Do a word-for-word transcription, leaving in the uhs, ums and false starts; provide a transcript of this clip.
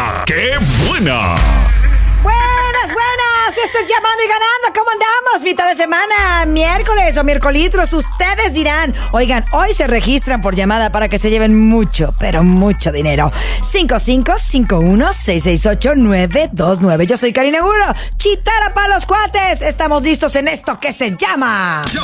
buena! ¡Qué buena! Buenas, buenas, esto es Llamando y Ganando. ¿Cómo andamos? Mitad de semana, miércoles o miércolitros. Ustedes dirán, oigan, hoy se registran por llamada para que se lleven mucho, pero mucho dinero. cinco cinco cinco uno seis seis ocho nueve dos nueve. Yo soy Karina Guro, chitara para los cuates. Estamos listos en esto que se llama